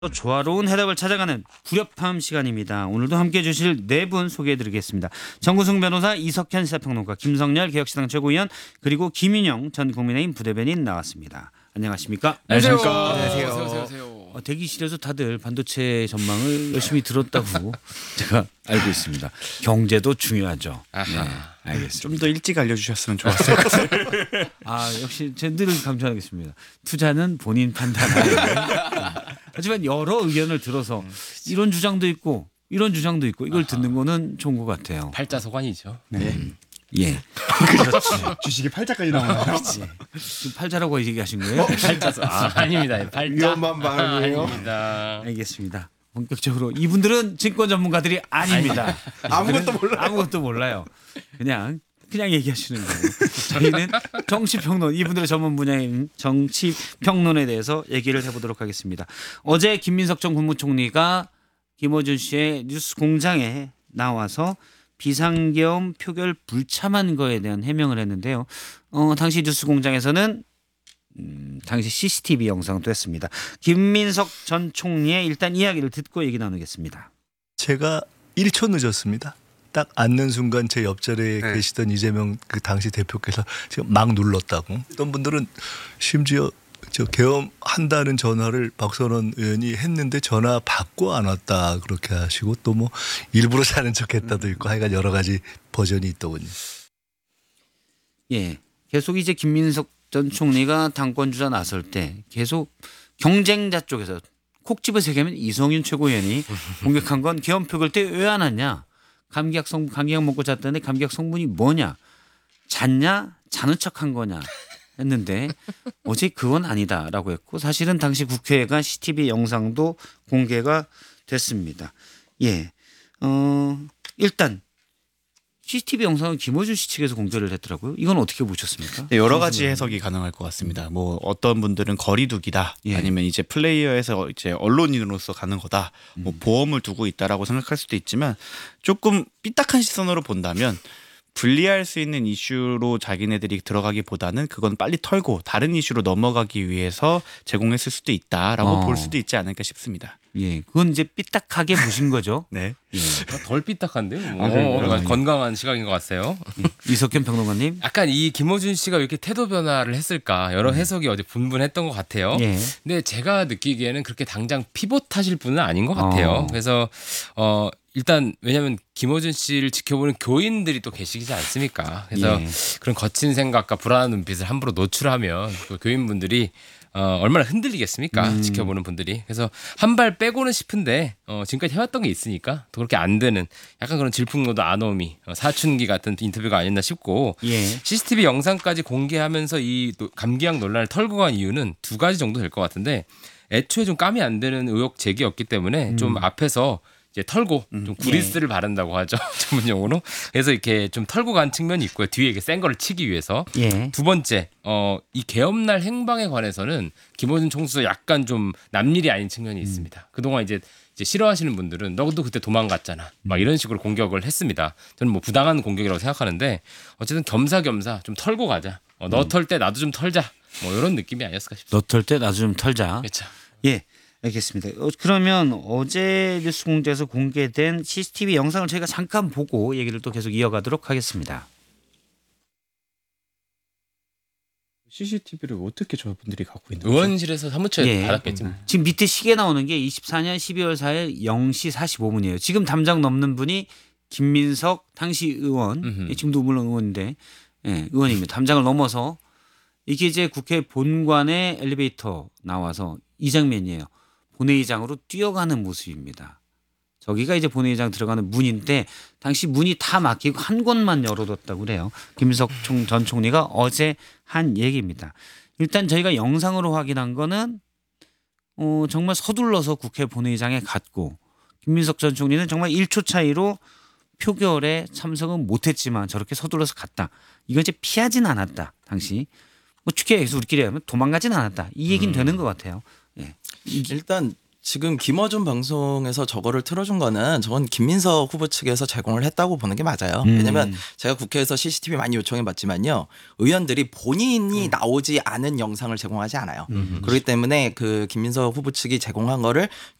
조화로운 해답을 찾아가는 불협화음 시간입니다. 오늘도 함께해 주실 네 분 소개해드리겠습니다. 정구승 변호사, 이석현 시사평론가, 김성렬 개혁시당 최고위원, 그리고 김윤영 전 국민의힘 부대변인 나왔습니다. 안녕하십니까? 안녕하십니까? 안녕하세요. 대기실에서 다들 반도체 전망을 열심히 들었다고 제가 알고 있습니다. 경제도 중요하죠. 네, 알겠습니다. 좀 더 일찍 알려주셨으면 좋았을 것 같아요. 역시 제 늘 강조하겠습니다. 투자는 본인 판단하는. 하지만 여러 의견을 들어서 이런 주장도 있고 이런 주장도 있고 이걸 듣는 거는 좋은 것 같아요. 팔자소관이죠. 예. 주식이 팔자까지 나오나요? 지금 팔자라고 얘기하신 거예요? 팔자소 아닙니다. 팔자. 위험한 말이에요. 아닙니다. 알겠습니다. 본격적으로 이분들은 증권 전문가들이 아닙니다. 아무것도 몰라요. 아무것도 몰라요. 그냥 얘기하시는 거예요. 저희는 정치평론, 이분들의 전문 분야인 정치평론에 대해서 얘기를 해보도록 하겠습니다. 어제 김민석 전 국무총리가 김어준 씨의 뉴스공장에 나와서 비상계엄 표결 불참한 거에 대한 해명을 했는데요. 당시 뉴스공장에서는 당시 CCTV 영상도 했습니다. 김민석 전 총리의 일단 이야기를 듣고 얘기 나누겠습니다. 제가 1초 늦었습니다. 딱 앉는 순간 제 옆자리에 계시던 이재명 그 당시 대표께서 지금 막 눌렀다고. 어떤 분들은 심지어 저 계엄한다는 전화를 박선원 의원이 했는데 전화 받고 안 왔다 그렇게 하시고 또 뭐 일부러 자는 척했다도 있고 하여간 여러 가지 버전이 있더군요. 예, 계속 이제 김민석 전 총리가 당권 주자 나설 때 계속 경쟁자 쪽에서 콕 집어 새기면 이성윤 최고위원이 공격한 건 계엄 표결 때 왜 안 왔냐? 감기약 먹고 잤다는데 감기약 성분이 뭐냐? 잤냐? 자는 척한 거냐? 했는데 어제 그건 아니다라고 했고 사실은 당시 국회가 CCTV 영상도 공개가 됐습니다. 예, 일단 CCTV 영상은 김어준 씨 측에서 공개를 했더라고요. 이건 어떻게 보셨습니까? 네, 여러 가지 해석이 가능할 것 같습니다. 뭐 어떤 분들은 거리두기다, 예. 아니면 이제 플레이어에서 이제 언론인으로서 가는 거다, 뭐 보험을 두고 있다라고 생각할 수도 있지만 조금 삐딱한 시선으로 본다면. 분리할 수 있는 이슈로 자기네들이 들어가기보다는 그건 빨리 털고 다른 이슈로 넘어가기 위해서 제공했을 수도 있다라고 볼 수도 있지 않을까 싶습니다. 예, 그건 이제 삐딱하게 보신 거죠. 네. 예. 덜 삐딱한데요. 그래요? 건강한 시각인 것 같아요. 이석현 평론가님. 약간 이 김어준 씨가 왜 이렇게 태도 변화를 했을까 여러 해석이 어제 분분했던 것 같아요. 예. 근데 제가 느끼기에는 그렇게 당장 피봇하실 분은 아닌 것 같아요. 그래서 일단 왜냐하면 김어준 씨를 지켜보는 교인들이 또 계시지 않습니까? 그래서 예. 그런 거친 생각과 불안한 눈빛을 함부로 노출하면 또 교인분들이 얼마나 흔들리겠습니까? 지켜보는 분들이. 그래서 한 발 빼고는 싶은데 지금까지 해왔던 게 있으니까 또 그렇게 안 되는 약간 그런 질풍노도 아노미 사춘기 같은 인터뷰가 아니었나 싶고 예. CCTV 영상까지 공개하면서 이 감기약 논란을 털고 간 이유는 두 가지 정도 될 것 같은데 애초에 좀 감이 안 되는 의혹 제기였기 때문에 좀 앞에서 이제 털고 좀 구리스를 바른다고 하죠. 전문 용어로. 그래서 이렇게 좀 털고 간 측면이 있고요. 뒤에 이게 센 거를 치기 위해서. 예. 두 번째, 이 계엄날 행방에 관해서는 김어준 총수가 약간 좀 남일이 아닌 측면이 있습니다. 그동안 이제 싫어하시는 분들은 너도 그때 도망갔잖아. 막 이런 식으로 공격을 했습니다. 저는 뭐 부당한 공격이라고 생각하는데 어쨌든 겸사겸사 좀 털고 가자. 너 털 때 나도 좀 털자. 뭐 이런 느낌이 아니었을까 싶습니다. 너 털 때 나도 좀 털자. 그렇죠. 예. 알겠습니다. 그러면 어제 뉴스공장에서 공개된 CCTV 영상을 저희가 잠깐 보고 얘기를 또 계속 이어가도록 하겠습니다. CCTV를 어떻게 저분들이 갖고 있는 거죠? 의원실에서 사무처에 예. 받았겠지. 지금 밑에 시계 나오는 게 24년 12월 4일 0시 45분이에요. 지금 담장 넘는 분이 김민석 당시 의원, 지금도 물론 의원인데 의원입니다. 담장을 넘어서 이게 이제 국회 본관의 엘리베이터 나와서 이 장면이에요. 본회의장으로 뛰어가는 모습입니다. 저기가 이제 본회의장 들어가는 문인데 당시 문이 다 막히고 한 곳만 열어뒀다고 그래요. 김민석 전 총리가 어제 한 얘기입니다. 일단 저희가 영상으로 확인한 거는 정말 서둘러서 국회 본회의장에 갔고 김민석 전 총리는 정말 1초 차이로 표결에 참석은 못했지만 저렇게 서둘러서 갔다. 이건 이제 피하진 않았다. 당시. 뭐 축구에서 우리끼리 하면 도망가진 않았다. 이 얘기는 되는 것 같아요. 예. 일단 지금 김어준 방송에서 저거를 틀어준 거는 저건 김민석 후보 측에서 제공을 했다고 보는 게 맞아요. 왜냐면 제가 국회에서 CCTV 많이 요청해 봤지만요. 의원들이 본인이 나오지 않은 영상을 제공하지 않아요. 그렇기 때문에 그 김민석 후보 측이 제공한 거를